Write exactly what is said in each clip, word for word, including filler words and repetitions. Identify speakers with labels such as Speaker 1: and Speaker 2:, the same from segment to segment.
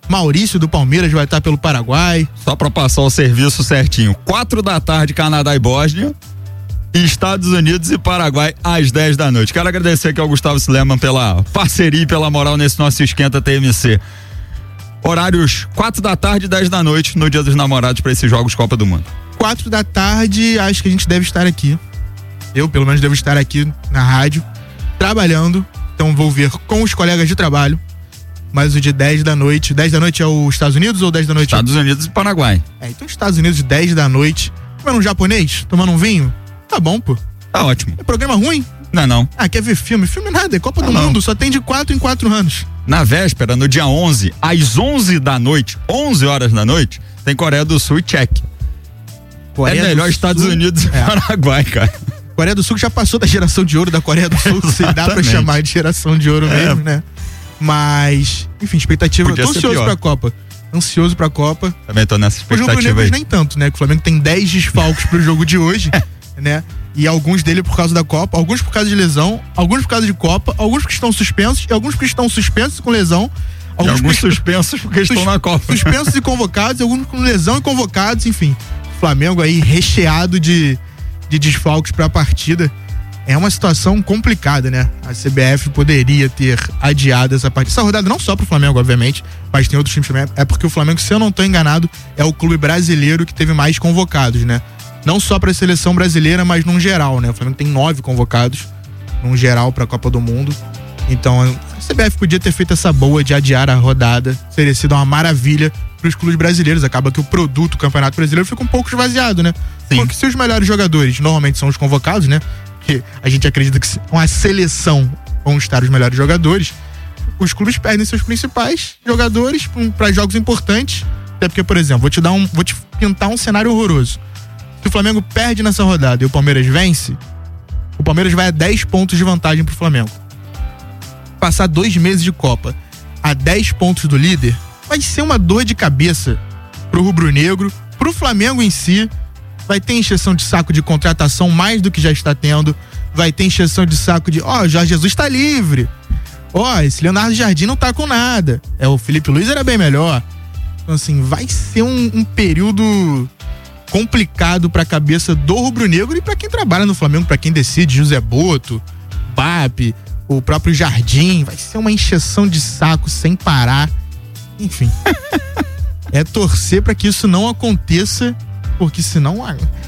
Speaker 1: Maurício do Palmeiras vai estar pelo Paraguai.
Speaker 2: Só para passar o serviço certinho. Quatro da tarde, Canadá e Bósnia. Estados Unidos e Paraguai às dez da noite. Quero agradecer aqui ao Gustavo Sileman pela parceria e pela moral nesse nosso Esquenta T M C. Horários quatro da tarde e dez da noite no Dia dos Namorados para esses Jogos Copa do Mundo.
Speaker 1: Quatro da tarde, acho que a gente deve estar aqui. Eu, pelo menos, devo estar aqui na rádio, trabalhando. Então vou ver com os colegas de trabalho. Mas o de dez da noite. dez da noite é os Estados Unidos ou dez da noite?
Speaker 2: Estados Unidos e Paraguai.
Speaker 1: É, então Estados Unidos, dez da noite. Comendo um japonês? Tomando um vinho? Tá bom, pô.
Speaker 2: Tá ótimo.
Speaker 1: É programa ruim?
Speaker 2: Não é não.
Speaker 1: Ah, quer ver filme? Filme nada, é Copa do Mundo, só tem de quatro em quatro anos.
Speaker 2: Na véspera, no dia onze, às onze da noite, onze horas da noite, tem Coreia do Sul e Tchequia. É melhor Estados Unidos e Paraguai, cara.
Speaker 1: Coreia do Sul já passou da geração de ouro da Coreia do Sul, se dá pra chamar de geração de ouro mesmo, né? Mas, enfim, expectativa.
Speaker 2: Podia
Speaker 1: Eu tô ansioso
Speaker 2: pior.
Speaker 1: pra Copa. Ansioso pra Copa.
Speaker 2: Também tô nessa expectativa.
Speaker 1: O jogo
Speaker 2: aí.
Speaker 1: negros nem tanto, né? Que o Flamengo tem dez desfalques pro jogo de hoje, né? E alguns dele por causa da Copa, alguns por causa de lesão, alguns por causa de Copa, alguns porque estão suspensos, e alguns porque estão suspensos com lesão.
Speaker 2: Alguns, e alguns suspensos porque estão na Copa.
Speaker 1: Suspensos e convocados, alguns com lesão e convocados, enfim. Flamengo aí recheado de, de desfalques pra partida. É uma situação complicada, né? A C B F poderia ter adiado essa partida. Essa rodada não só pro Flamengo, obviamente, mas tem outros times também. É porque o Flamengo, se eu não tô enganado, é o clube brasileiro que teve mais convocados, né? Não só pra seleção brasileira, mas num geral, né? O Flamengo tem nove convocados, num geral pra Copa do Mundo. Então, a C B F podia ter feito essa boa de adiar a rodada. Seria sido uma maravilha pros clubes brasileiros. Acaba que o produto do Campeonato Brasileiro fica um pouco esvaziado, né? Sim. Porque se os melhores jogadores normalmente são os convocados, né? Que a gente acredita que com a seleção vão estar os melhores jogadores, os clubes perdem seus principais jogadores para jogos importantes. Até porque, por exemplo, vou te dar um, vou te pintar um cenário horroroso. Se o Flamengo perde nessa rodada e o Palmeiras vence, o Palmeiras vai a dez pontos de vantagem pro Flamengo. Passar dois meses de Copa a dez pontos do líder vai ser uma dor de cabeça pro rubro-negro, pro Flamengo em si. Vai ter encheção de saco de contratação mais do que já está tendo. Vai ter encheção de saco de, ó, oh, Jorge Jesus tá livre. Ó, oh, esse Leonardo Jardim não tá com nada. É, o Felipe Luiz era bem melhor. Então, assim, vai ser um, um período complicado pra cabeça do rubro-negro e pra quem trabalha no Flamengo, pra quem decide, José Boto, B A P, o próprio Jardim. Vai ser uma encheção de saco sem parar. Enfim. É torcer pra que isso não aconteça, porque senão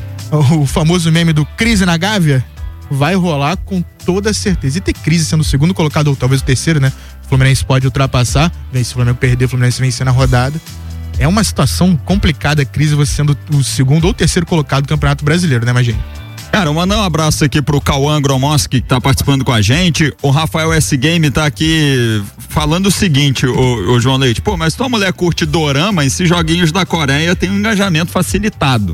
Speaker 1: o famoso meme do crise na Gávea vai rolar com toda certeza. E ter crise sendo o segundo colocado, ou talvez o terceiro, né? O Fluminense pode ultrapassar, se o Flamengo perder, o Fluminense vencer na rodada. É uma situação complicada a crise, você sendo o segundo ou terceiro colocado do Campeonato Brasileiro, né, Magini?
Speaker 2: Cara, mandar um abraço aqui pro Cauã Gromoski, que tá participando com a gente. O Rafael S. Game tá aqui falando o seguinte, o, o João Leite. Pô, mas tua mulher curte dorama e esses joguinhos da Coreia tem um engajamento facilitado.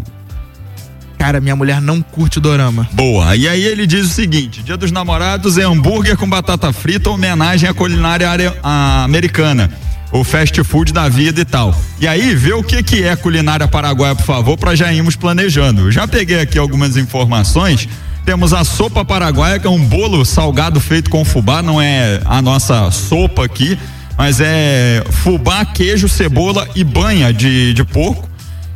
Speaker 1: Cara, minha mulher não curte dorama.
Speaker 2: Boa. E aí ele diz o seguinte: Dia dos Namorados é hambúrguer com batata frita, homenagem à culinária área, à americana. O fast food da vida e tal. E aí, vê o que que é culinária paraguaia, por favor, para já irmos planejando. Já peguei aqui algumas informações. Temos a sopa paraguaia, que é um bolo salgado feito com fubá, não é a nossa sopa aqui, mas é fubá, queijo, cebola e banha de, de porco.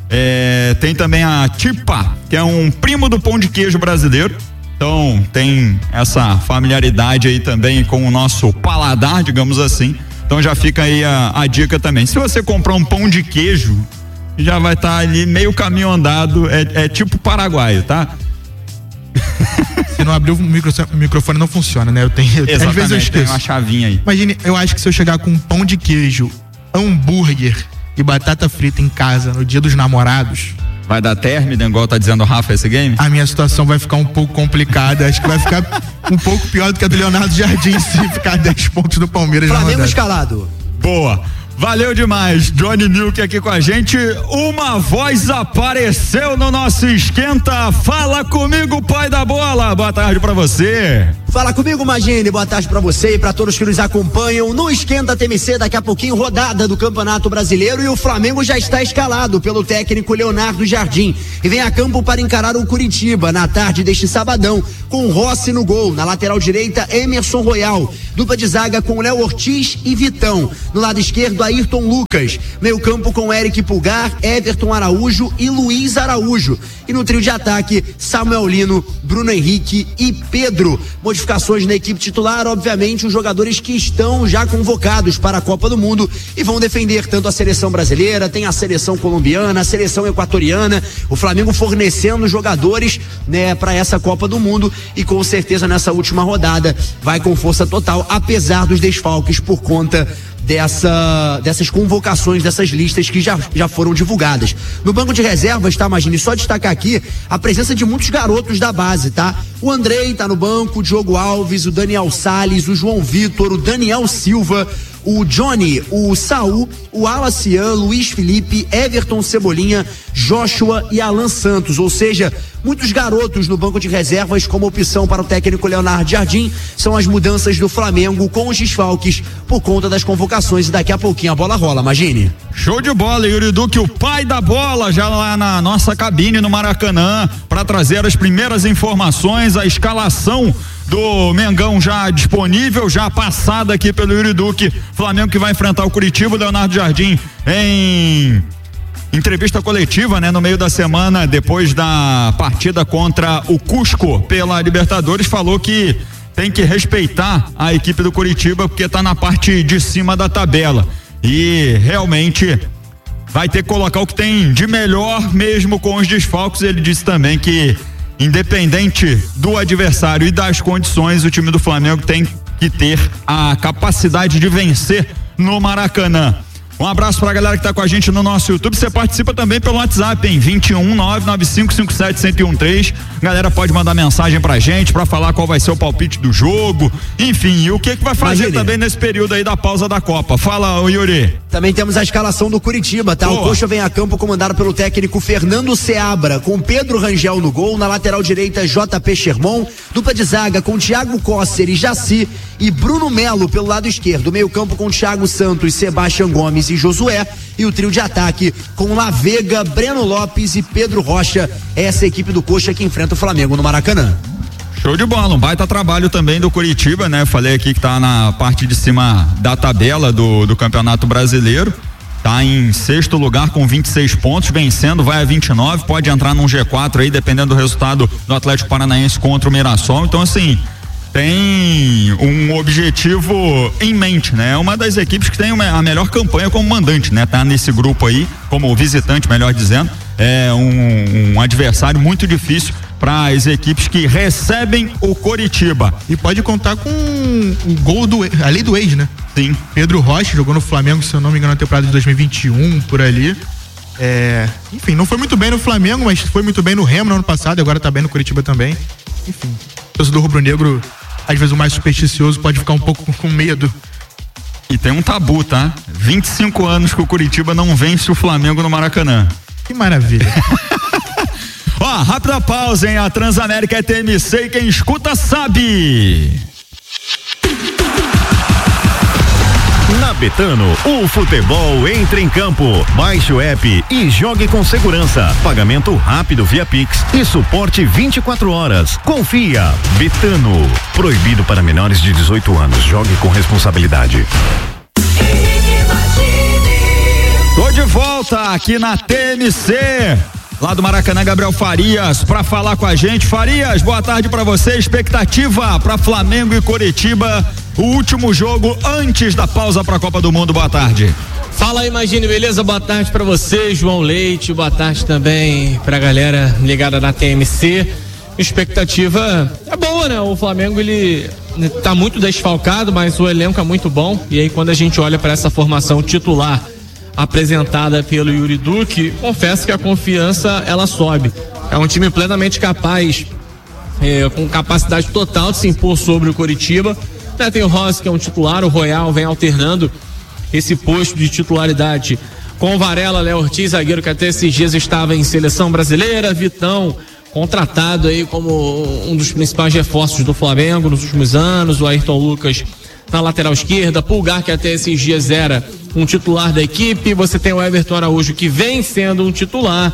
Speaker 2: É, tem também a tipa, que é um primo do pão de queijo brasileiro. Então, tem essa familiaridade aí também com o nosso paladar, digamos assim. Então já fica aí a, a dica também. Se você comprar um pão de queijo, já vai estar tá ali meio caminho andado, é, é tipo paraguaio, tá?
Speaker 1: Se não abrir o, micro, o microfone não funciona, né? Eu tenho, eu, às vezes eu esqueço.
Speaker 2: Tem uma chavinha aí.
Speaker 1: Imagine, eu acho que se eu chegar com um pão de queijo, hambúrguer e batata frita em casa no Dia dos Namorados,
Speaker 2: vai dar término, igual tá dizendo o Rafa esse game?
Speaker 1: A minha situação vai ficar um pouco complicada. Acho que vai ficar um pouco pior do que a do Leonardo Jardim se ficar dez pontos do Palmeiras.
Speaker 3: Flamengo escalado.
Speaker 2: Boa. Valeu demais. Johnny Milk aqui com a gente. Uma voz apareceu no nosso Esquenta. Fala comigo, pai da bola. Boa tarde pra você.
Speaker 3: Fala comigo, Magine, boa tarde pra você e pra todos que nos acompanham no Esquenta T M C, daqui a pouquinho rodada do Campeonato Brasileiro e o Flamengo já está escalado pelo técnico Leonardo Jardim e vem a campo para encarar o Curitiba na tarde deste sabadão com Rossi no gol, na lateral direita Emerson Royal, dupla de zaga com Léo Ortiz e Vitão, no lado esquerdo Ayrton Lucas, meio campo com Eric Pulgar, Everton Araújo e Luiz Araújo e no trio de ataque Samuel Lino, Bruno Henrique e Pedro. Modificações na equipe titular, obviamente os jogadores que estão já convocados para a Copa do Mundo e vão defender tanto a seleção brasileira, tem a seleção colombiana, a seleção equatoriana, o Flamengo fornecendo jogadores, né, para essa Copa do Mundo e com certeza nessa última rodada vai com força total, apesar dos desfalques por conta dessa, dessas convocações, dessas listas que já, já foram divulgadas. No banco de reservas, tá, Magine, só destacar aqui a presença de muitos garotos da base, tá? O Andrei tá no banco, o Diogo Alves, o Daniel Salles, o João Vitor, o Daniel Silva, o Johnny, o Saul, o Alacian, Luiz Felipe, Everton Cebolinha, Joshua e Alan Santos, ou seja, muitos garotos no banco de reservas como opção para o técnico Leonardo Jardim. São as mudanças do Flamengo com os desfalques por conta das convocações e daqui a pouquinho a bola rola, Magine.
Speaker 2: Show de bola, Yuri Duque, o pai da bola, já lá na nossa cabine no Maracanã para trazer as primeiras informações, a escalação do Mengão já disponível, já passada aqui pelo Yuri Duque. Flamengo que vai enfrentar o Curitiba, o Leonardo Jardim em entrevista coletiva, né, no meio da semana, depois da partida contra o Cusco pela Libertadores, falou que tem que respeitar a equipe do Curitiba porque tá na parte de cima da tabela e realmente vai ter que colocar o que tem de melhor mesmo com os desfalques. Ele disse também que independente do adversário e das condições, o time do Flamengo tem que ter a capacidade de vencer no Maracanã. Um abraço pra galera que tá com a gente no nosso YouTube. Você participa também pelo WhatsApp em vinte e um, nove nove cinco cinco sete, um zero um três. Galera pode mandar mensagem pra gente pra falar qual vai ser o palpite do jogo. Enfim, e o que que vai fazer Imagine. também nesse período aí da pausa da Copa. Fala, o Yuri.
Speaker 3: Também temos a escalação do Curitiba, tá? Boa. O Coxa vem a campo comandado pelo técnico Fernando Seabra, com Pedro Rangel no gol, na lateral direita J P Sherman, dupla de zaga com Thiago Cosser e Jaci e Bruno Melo pelo lado esquerdo, meio campo com Thiago Santos, Sebastião Gomes e Josué e o trio de ataque com Lavega, Breno Lopes e Pedro Rocha. Essa é a equipe do Coxa que enfrenta o Flamengo no Maracanã.
Speaker 2: Show de bola, um baita trabalho também do Curitiba, né? Falei aqui que tá na parte de cima da tabela do, do Campeonato Brasileiro, tá em sexto lugar com vinte e seis pontos, vencendo, vai a vinte e nove, pode entrar num G quatro aí, dependendo do resultado do Atlético Paranaense contra o Mirassol. Então, assim, tem um objetivo em mente, né? É uma das equipes que tem uma, a melhor campanha como mandante, né? Tá nesse grupo aí, como visitante, melhor dizendo, é um, um adversário muito difícil para as equipes que recebem o Coritiba.
Speaker 1: E pode contar com o gol do ali do ex, né?
Speaker 2: Sim.
Speaker 1: Pedro Rocha jogou no Flamengo, se eu não me engano, na temporada de dois mil e vinte e um, por ali. É, enfim, não foi muito bem no Flamengo, mas foi muito bem no Remo no ano passado, e agora tá bem no Coritiba também. Enfim, o torcedor rubro-negro, às vezes o mais supersticioso, pode ficar um pouco com medo.
Speaker 2: E tem um tabu, tá? vinte e cinco anos que o Coritiba não vence o Flamengo no Maracanã.
Speaker 1: Que maravilha.
Speaker 2: Ó, rápida pausa, hein? A Transamérica é T M C e quem escuta sabe.
Speaker 4: Na Betano, o futebol entra em campo. Baixe o app e jogue com segurança. Pagamento rápido via Pix e suporte vinte e quatro horas. Confia. Betano. Proibido para menores de dezoito anos. Jogue com responsabilidade.
Speaker 2: Tô de volta aqui na T M C. Lá do Maracanã, Gabriel Farias, pra falar com a gente. Farias, boa tarde pra você. Expectativa pra Flamengo e Coritiba, o último jogo antes da pausa pra Copa do Mundo. Boa tarde.
Speaker 5: Fala aí, Magine, beleza? Boa tarde pra você, João Leite. Boa tarde também pra galera ligada na T M C. Expectativa é boa, né? O Flamengo, ele tá muito desfalcado, mas o elenco é muito bom. E aí, quando a gente olha pra essa formação titular apresentada pelo Yuri Duque, confesso que a confiança ela sobe. É um time plenamente capaz, é, com capacidade total de se impor sobre o Coritiba. Né, tem o Rossi, que é um titular, o Royal vem alternando esse posto de titularidade com o Varela, Léo Ortiz, zagueiro que até esses dias estava em seleção brasileira, Vitão contratado aí como um dos principais reforços do Flamengo nos últimos anos, o Ayrton Lucas na lateral esquerda, Pulgar, que até esses dias era um titular da equipe, você tem o Everton Araújo, que vem sendo um titular,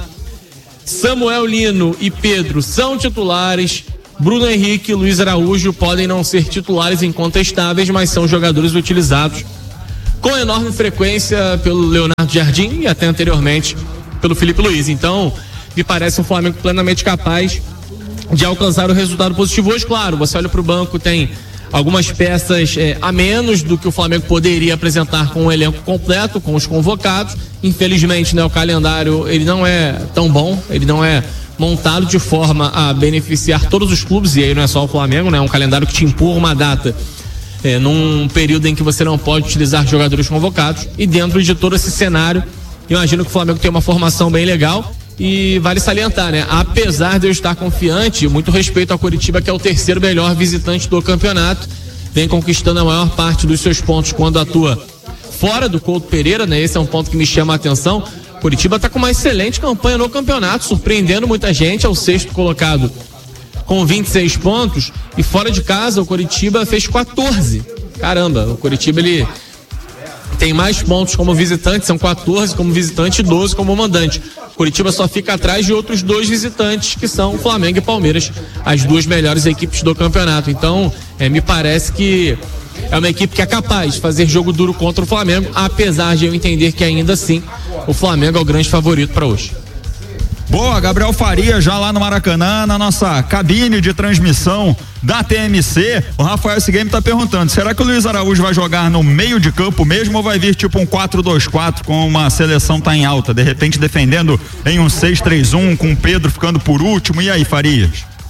Speaker 5: Samuel Lino e Pedro são titulares, Bruno Henrique e Luiz Araújo podem não ser titulares incontestáveis, mas são jogadores utilizados com enorme frequência pelo Leonardo Jardim e até anteriormente pelo Felipe Luiz. Então, me parece um Flamengo plenamente capaz de alcançar o resultado positivo hoje. Claro, você olha para o banco, tem algumas peças é, a menos do que o Flamengo poderia apresentar com o elenco completo, com os convocados. Infelizmente, né, o calendário ele não é tão bom, ele não é montado de forma a beneficiar todos os clubes, e aí não é só o Flamengo, né? É um calendário que te empurra uma data é, num período em que você não pode utilizar jogadores convocados, e dentro de todo esse cenário, eu imagino que o Flamengo tem uma formação bem legal. E vale salientar, né? Apesar de eu estar confiante, muito respeito ao Coritiba, que é o terceiro melhor visitante do campeonato, vem conquistando a maior parte dos seus pontos quando atua fora do Couto Pereira, né? Esse é um ponto que me chama a atenção. Coritiba está com uma excelente campanha no campeonato, surpreendendo muita gente, é o sexto colocado com vinte e seis pontos, e fora de casa o Coritiba fez quatorze. Caramba, o Coritiba ele tem mais pontos como visitante, são quatorze como visitante e doze como mandante. Coritiba só fica atrás de outros dois visitantes, que são Flamengo e Palmeiras, as duas melhores equipes do campeonato. Então, é, me parece que é uma equipe que é capaz de fazer jogo duro contra o Flamengo, apesar de eu entender que ainda assim o Flamengo é o grande favorito para hoje.
Speaker 2: Boa, Gabriel Faria já lá no Maracanã, na nossa cabine de transmissão da T M C. O Rafael S. Game tá perguntando, será que o Luiz Araújo vai jogar no meio de campo mesmo ou vai vir tipo um quatro dois quatro com uma seleção tá em alta, de repente defendendo em um seis três um com o Pedro ficando por último? E aí, Farias?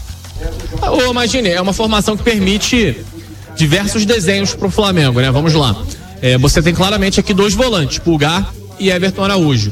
Speaker 5: Ô, imagine, é uma formação que permite diversos desenhos pro Flamengo, né? Vamos lá. É, você tem claramente aqui dois volantes, Pulgar e Everton Araújo.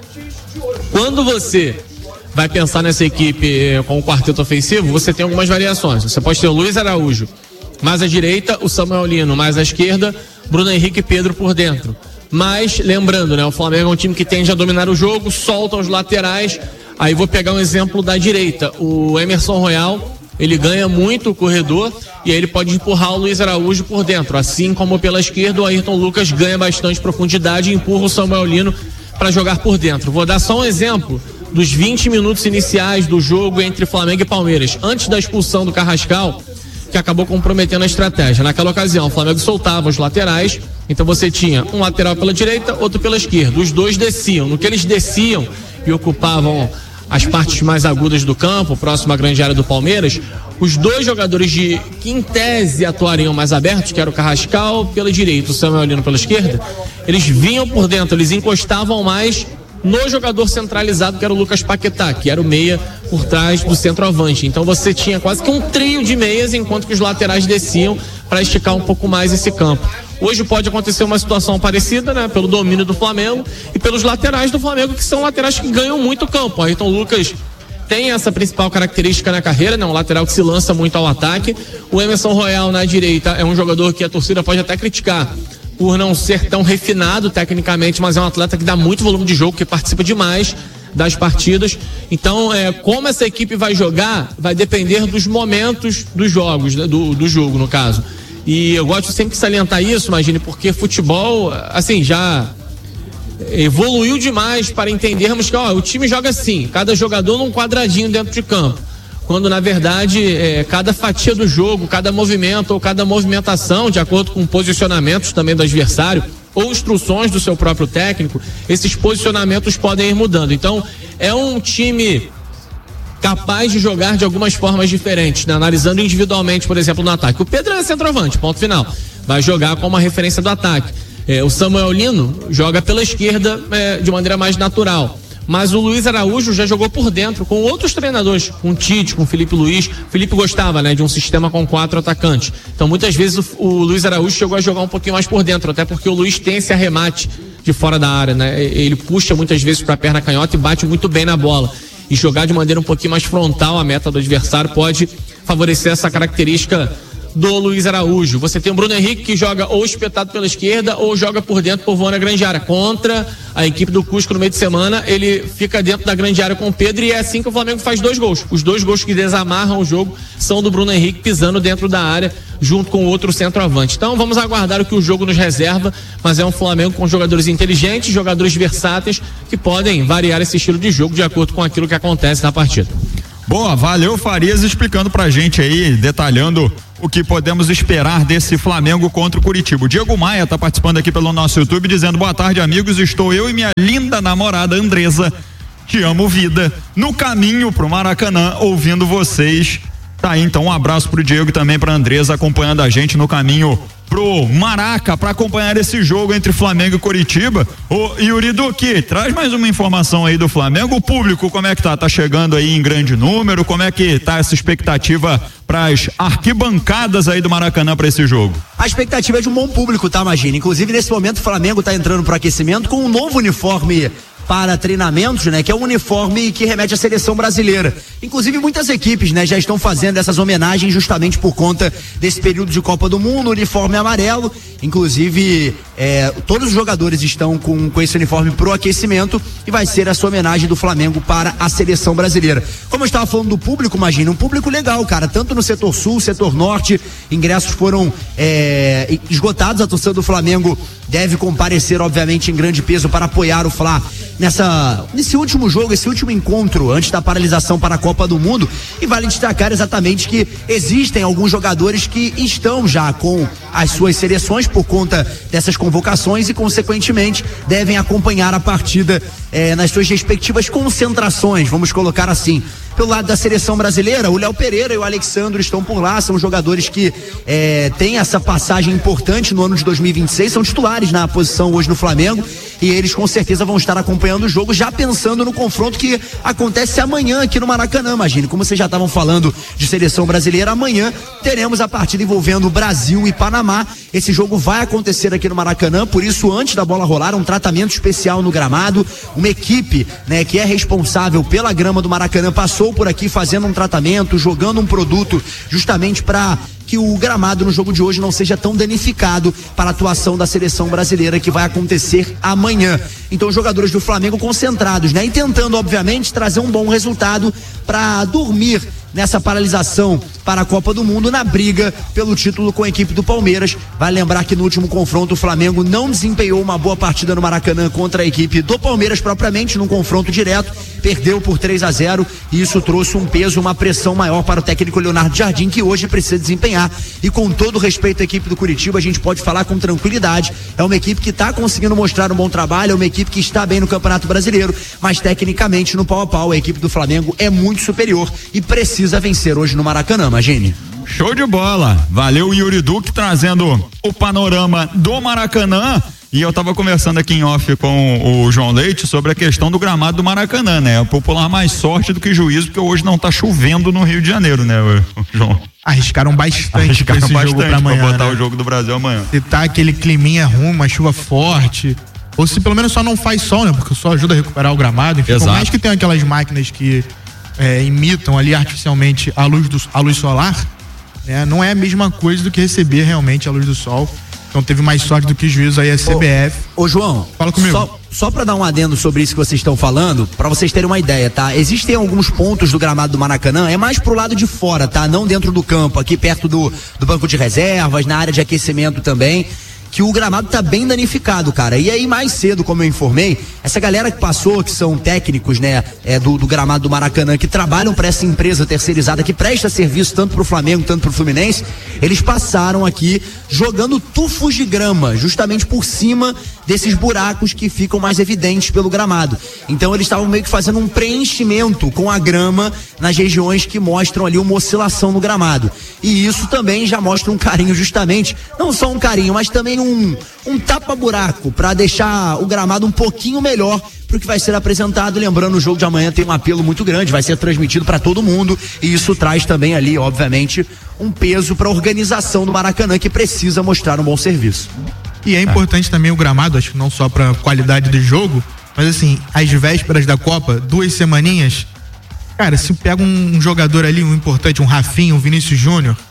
Speaker 5: Quando você vai pensar nessa equipe eh, com o quarteto ofensivo, você tem algumas variações. Você pode ter o Luiz Araújo mais à direita, o Samuel Lino mais à esquerda, Bruno Henrique e Pedro por dentro. Mas, lembrando, né, o Flamengo é um time que tende a dominar o jogo, solta os laterais. Aí vou pegar um exemplo da direita. O Emerson Royal, ele ganha muito o corredor e aí ele pode empurrar o Luiz Araújo por dentro. Assim como pela esquerda, o Ayrton Lucas ganha bastante profundidade e empurra o Samuel Lino para jogar por dentro. Vou dar só um exemplo dos vinte minutos iniciais do jogo entre Flamengo e Palmeiras, antes da expulsão do Carrascal, que acabou comprometendo a estratégia. Naquela ocasião, o Flamengo soltava os laterais, então você tinha um lateral pela direita, outro pela esquerda. Os dois desciam. No que eles desciam e ocupavam as partes mais agudas do campo, próximo à grande área do Palmeiras, os dois jogadores de que em tese atuariam mais abertos, que era o Carrascal pela direita, o Samuel Lino pela esquerda, eles vinham por dentro, eles encostavam mais no jogador centralizado, que era o Lucas Paquetá, que era o meia por trás do centroavante. Então você tinha quase que um trio de meias, enquanto que os laterais desciam para esticar um pouco mais esse campo. Hoje pode acontecer uma situação parecida, né? Pelo domínio do Flamengo e pelos laterais do Flamengo, que são laterais que ganham muito campo. O Ayrton Lucas tem essa principal característica na carreira, né? Um lateral que se lança muito ao ataque. O Emerson Royal na direita é um jogador que a torcida pode até criticar por não ser tão refinado tecnicamente, mas é um atleta que dá muito volume de jogo, que participa demais das partidas. Então, é, como essa equipe vai jogar, vai depender dos momentos dos jogos, né? do, do jogo, no caso. E eu gosto sempre de salientar isso, imagine, porque futebol, assim, já evoluiu demais para entendermos que, ó, o time joga assim, cada jogador num quadradinho dentro de campo. Quando, na verdade, é, cada fatia do jogo, cada movimento ou cada movimentação, de acordo com posicionamentos também do adversário ou instruções do seu próprio técnico, esses posicionamentos podem ir mudando. Então, é um time capaz de jogar de algumas formas diferentes, né? Analisando individualmente, por exemplo, no ataque. O Pedro é centroavante, ponto final. Vai jogar como uma referência do ataque. É, o Samuel Lino joga pela esquerda é, de maneira mais natural. Mas o Luiz Araújo já jogou por dentro com outros treinadores, com o Tite, com o Felipe Luiz. O Felipe gostava, né, de um sistema com quatro atacantes. Então, muitas vezes o, o Luiz Araújo chegou a jogar um pouquinho mais por dentro, até porque o Luiz tem esse arremate de fora da área, né? Ele puxa muitas vezes para a perna canhota e bate muito bem na bola. E jogar de maneira um pouquinho mais frontal a meta do adversário pode favorecer essa característica do Luiz Araújo. Você tem o Bruno Henrique que joga ou espetado pela esquerda ou joga por dentro por voando a grande área. Contra a equipe do Cusco no meio de semana, ele fica dentro da grande área com o Pedro e é assim que o Flamengo faz dois gols. Os dois gols que desamarram o jogo são do Bruno Henrique pisando dentro da área junto com o outro centroavante. Então vamos aguardar o que o jogo nos reserva, mas é um Flamengo com jogadores inteligentes, jogadores versáteis que podem variar esse estilo de jogo de acordo com aquilo que acontece na partida.
Speaker 2: Boa, valeu Farias explicando pra gente aí, detalhando o que podemos esperar desse Flamengo contra o Curitiba. O Diego Maia tá participando aqui pelo nosso YouTube dizendo: boa tarde, amigos, estou eu e minha linda namorada Andresa, te amo vida, no caminho pro Maracanã ouvindo vocês. Tá aí, então um abraço pro Diego e também pra Andresa acompanhando a gente no caminho pro Maraca para acompanhar esse jogo entre Flamengo e Curitiba. Ô Yuri Duque, traz mais uma informação aí do Flamengo. O público, como é que tá? Tá chegando aí em grande número? Como é que tá essa expectativa para as arquibancadas aí do Maracanã para esse jogo?
Speaker 3: A expectativa é de um bom público, tá, Magina? Inclusive nesse momento o Flamengo tá entrando pro aquecimento com um novo uniforme para treinamentos, né? Que é um uniforme que remete à seleção brasileira. Inclusive muitas equipes, né? Já estão fazendo essas homenagens justamente por conta desse período de Copa do Mundo, uniforme amarelo. Inclusive, é, todos os jogadores estão com, com esse uniforme pro aquecimento e vai ser essa homenagem do Flamengo para a seleção brasileira. Como eu estava falando do público, imagina, um público legal, cara, tanto no setor sul, setor norte, ingressos foram é, esgotados, a torcida do Flamengo deve comparecer, obviamente, em grande peso para apoiar o Fla nessa, nesse último jogo, esse último encontro antes da paralisação para a Copa do Mundo. E vale destacar exatamente que existem alguns jogadores que estão já com as suas seleções por conta dessas convocações e consequentemente devem acompanhar a partida eh, nas suas respectivas concentrações, vamos colocar assim. Pelo lado da seleção brasileira, o Léo Pereira e o Alexandre estão por lá, são jogadores que eh, têm essa passagem importante no ano de dois mil e vinte e seis, são titulares na posição hoje no Flamengo e eles com certeza vão estar acompanhando o jogo, já pensando no confronto que acontece amanhã aqui no Maracanã. Imagine, como vocês já estavam falando de seleção brasileira, amanhã teremos a partida envolvendo Brasil e Panamá. Esse jogo vai acontecer aqui no Maracanã, por isso antes da bola rolar, um tratamento especial no gramado, uma equipe, né, que é responsável pela grama do Maracanã passou por aqui fazendo um tratamento, jogando um produto justamente para que o gramado no jogo de hoje não seja tão danificado para a atuação da seleção brasileira que vai acontecer amanhã. Então os jogadores do Flamengo concentrados, né? E tentando, obviamente, trazer um bom resultado para dormir nessa paralisação para a Copa do Mundo na briga pelo título com a equipe do Palmeiras. Vai lembrar que no último confronto o Flamengo não desempenhou uma boa partida no Maracanã contra a equipe do Palmeiras propriamente, num confronto direto, perdeu por três a zero e isso trouxe um peso, uma pressão maior para o técnico Leonardo Jardim, que hoje precisa desempenhar. E com todo respeito à equipe do Curitiba, a gente pode falar com tranquilidade, é uma equipe que está conseguindo mostrar um bom trabalho, é uma equipe que está bem no Campeonato Brasileiro, mas tecnicamente no pau a pau a equipe do Flamengo é muito superior e precisa precisa vencer hoje no Maracanã, imagine.
Speaker 2: Show de bola, valeu Yuri Duque trazendo o panorama do Maracanã. E eu tava conversando aqui em off com o João Leite sobre a questão do gramado do Maracanã, né? O popular mais sorte do que juízo, porque hoje não tá chovendo no Rio de Janeiro, né, João?
Speaker 1: Arriscaram bastante
Speaker 2: Arriscaram
Speaker 1: esse
Speaker 2: bastante
Speaker 1: jogo pra amanhã,
Speaker 2: pra botar
Speaker 1: né?
Speaker 2: o jogo do Brasil amanhã.
Speaker 1: Se tá aquele climinha ruim, uma chuva forte, ou se pelo menos só não faz sol, né? Porque o sol ajuda a recuperar o gramado. Enfim, por mais que tenha aquelas máquinas que é, imitam ali artificialmente a luz, do, a luz solar, né? Não é a mesma coisa do que receber realmente a luz do sol. Então teve mais sorte do que juízo aí a C B F.
Speaker 3: Ô, ô João,
Speaker 1: fala comigo.
Speaker 3: Só, só pra dar um adendo sobre isso que vocês estão falando, pra vocês terem uma ideia, tá? Existem alguns pontos do gramado do Maracanã, é mais pro lado de fora, tá? Não dentro do campo, aqui perto do, do banco de reservas, na área de aquecimento também, que o gramado tá bem danificado, cara. E aí mais cedo, como eu informei, essa galera que passou, que são técnicos, né, é, do, do gramado do Maracanã, que trabalham para essa empresa terceirizada, que presta serviço tanto pro Flamengo, tanto pro Fluminense, eles passaram aqui jogando tufos de grama, justamente por cima desses buracos que ficam mais evidentes pelo gramado. Então eles estavam meio que fazendo um preenchimento com a grama nas regiões que mostram ali uma oscilação no gramado. E isso também já mostra um carinho justamente, não só um carinho, mas também um, um tapa-buraco para deixar o gramado um pouquinho melhor pro que vai ser apresentado. Lembrando, o jogo de amanhã tem um apelo muito grande, vai ser transmitido para todo mundo e isso traz também ali, obviamente, um peso para a organização do Maracanã, que precisa mostrar um bom serviço.
Speaker 1: E é importante também o gramado, acho que não só pra qualidade do jogo, mas assim, às vésperas da Copa, duas semaninhas, cara, se pega um jogador ali, um importante, um Rafinha, um Vinícius Júnior,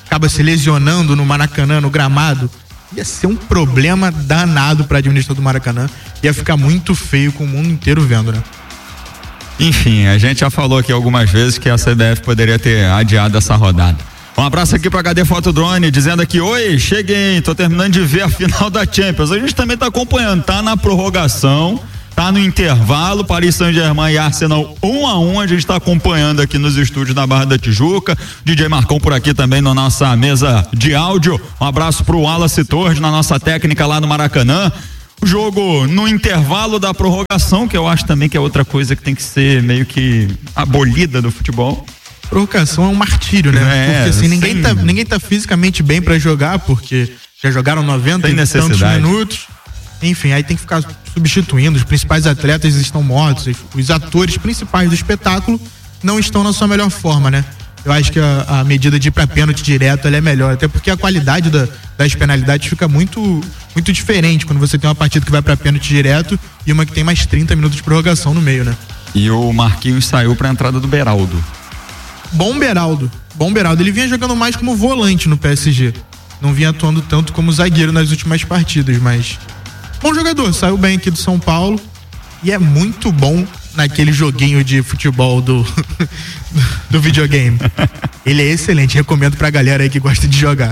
Speaker 1: acaba se lesionando no Maracanã, no gramado, ia ser um problema danado pra administração do Maracanã. Ia ficar muito feio com o mundo inteiro vendo, né?
Speaker 2: Enfim, a gente já falou aqui algumas vezes que a C B F poderia ter adiado essa rodada. Um abraço aqui pra H D Fotodrone, dizendo aqui: oi, cheguei, tô terminando de ver a final da Champions. A gente também tá acompanhando, tá na prorrogação, tá no intervalo, Paris Saint-Germain e Arsenal um a um, a gente tá acompanhando aqui nos estúdios da Barra da Tijuca. D J Marcão por aqui também na nossa mesa de áudio. Um abraço pro Wallace Torres, na nossa técnica lá no Maracanã. O jogo no intervalo da prorrogação, que eu acho também que é outra coisa que tem que ser meio que abolida do futebol.
Speaker 1: Prorrogação é um martírio, né?
Speaker 2: É,
Speaker 1: porque assim, ninguém,
Speaker 2: sem...
Speaker 1: tá, ninguém tá fisicamente bem pra jogar, porque já jogaram noventa e tantos minutos. Enfim, aí tem que ficar substituindo. Os principais atletas estão mortos. Os atores principais do espetáculo não estão na sua melhor forma, né? Eu acho que a, a medida de ir pra pênalti direto ela é melhor, até porque a qualidade da, das penalidades fica muito, muito diferente quando você tem uma partida que vai pra pênalti direto e uma que tem mais trinta minutos de prorrogação no meio, né?
Speaker 2: E o Marquinhos saiu pra entrada do Beraldo.
Speaker 1: Bom Beraldo, bom Beraldo. Ele vinha jogando mais como volante no P S G. Não vinha atuando tanto como zagueiro nas últimas partidas, mas bom jogador, saiu bem aqui do São Paulo e é muito bom naquele joguinho de futebol do, do videogame. Ele é excelente, recomendo pra galera aí que gosta de jogar.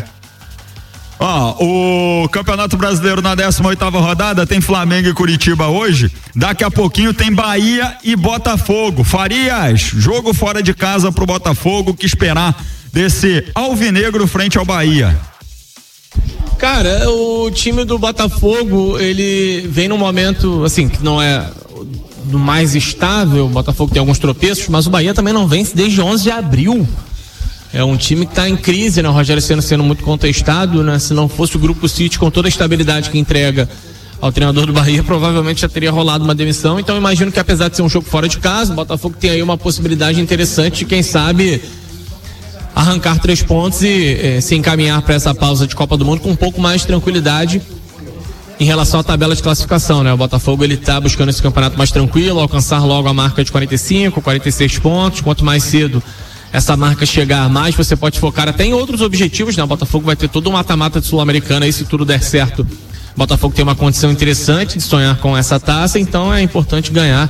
Speaker 2: Ó, o Campeonato Brasileiro na décima oitava rodada tem Flamengo e Curitiba hoje. Daqui a pouquinho tem Bahia e Botafogo. Farias, jogo fora de casa pro Botafogo, que esperar desse alvinegro frente ao Bahia?
Speaker 5: Cara, o time do Botafogo, ele vem num momento, assim, que não é do mais estável. O Botafogo tem alguns tropeços, mas o Bahia também não vence desde onze de abril. É um time que está em crise, né? O Rogério Ceni sendo muito contestado, né? Se não fosse o Grupo City com toda a estabilidade que entrega ao treinador do Bahia, provavelmente já teria rolado uma demissão. Então eu imagino que, apesar de ser um jogo fora de casa, o Botafogo tem aí uma possibilidade interessante de, quem sabe, arrancar três pontos e eh, se encaminhar para essa pausa de Copa do Mundo com um pouco mais de tranquilidade em relação à tabela de classificação, né? O Botafogo, ele tá buscando esse campeonato mais tranquilo, alcançar logo a marca de quarenta e cinco, quarenta e seis pontos. Quanto mais cedo essa marca chegar, mais você pode focar até em outros objetivos, né? O Botafogo vai ter todo um mata-mata de Sul-Americana, e se tudo der certo, o Botafogo tem uma condição interessante de sonhar com essa taça, então é importante ganhar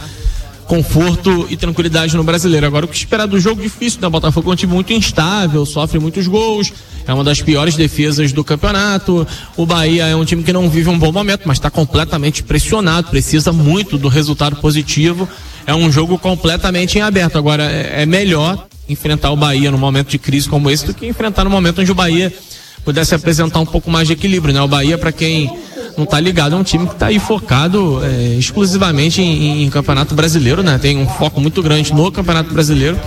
Speaker 5: conforto e tranquilidade no Brasileiro. Agora, o que esperar do jogo? Difícil, né? O Botafogo é um time muito instável, sofre muitos gols, é uma das piores defesas do campeonato. O Bahia é um time que não vive um bom momento, mas está completamente pressionado, precisa muito do resultado positivo. É um jogo completamente em aberto. Agora, é melhor enfrentar o Bahia num momento de crise como esse do que enfrentar no momento onde o Bahia pudesse apresentar um pouco mais de equilíbrio, né? O Bahia, para quem não tá ligado, é um time que tá aí focado é, exclusivamente em, em Campeonato Brasileiro, né? Tem um foco muito grande no Campeonato Brasileiro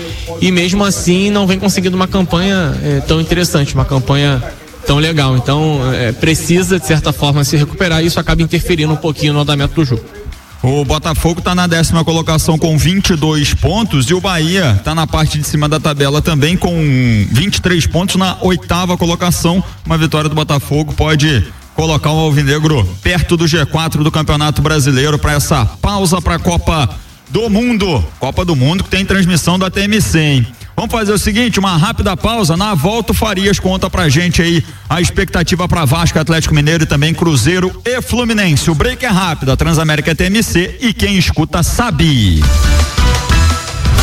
Speaker 5: e mesmo assim não vem conseguindo uma campanha é, tão interessante, uma campanha tão legal. Então é, precisa de certa forma se recuperar, e isso acaba interferindo um pouquinho no andamento do jogo.
Speaker 2: O Botafogo está na décima colocação com vinte e dois pontos e o Bahia está na parte de cima da tabela também com vinte e três pontos na oitava colocação. Uma vitória do Botafogo pode colocar o alvinegro perto do G quatro do Campeonato Brasileiro para essa pausa para a Copa do Mundo. Copa do Mundo que tem transmissão da T M C, hein? Vamos fazer o seguinte, uma rápida pausa. Na volta o Farias conta pra gente aí a expectativa para Vasco, Atlético Mineiro e também Cruzeiro e Fluminense. O break é rápido, a Transamérica é T M C e quem escuta sabe.